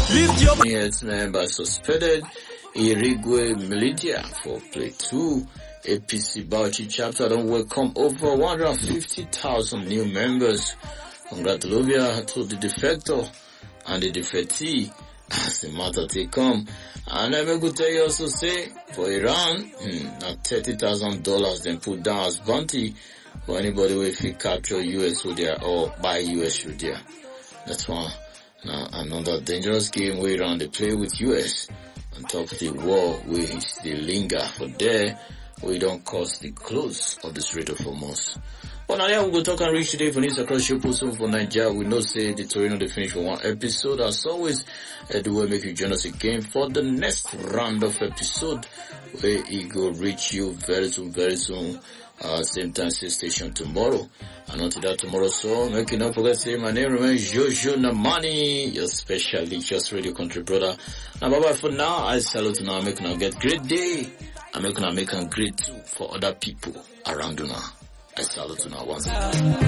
Lift your Yes, member suspended Irigwe Militia for play 2. APC Bauchi chapter don't welcome over 150,000 new members. Congratulations to the defector and the defectee as the matter take come. And I'm going to tell you also say for Iran, now $30,000 then put down as bounty for anybody who if capture US soldier or buy US soldier. That's one. Now another dangerous game where Iran they play with US on top of the war which they linger for there. We don't cause the close of the Strait of Hormuz. But now yeah, we go talk and reach today for news across your post for Nigeria. We know say the Torino they finish for one episode. As always, the way make you join us again for the next round of episode where it go reach you very soon. Same time, same station tomorrow. And until that tomorrow, so make you not forget to say my name remains Jojo Namani, your specialicious radio country brother. Now bye bye for now. I salute you now. Make you get great day. I'm making a great too for other people around you now. I salute you now once again.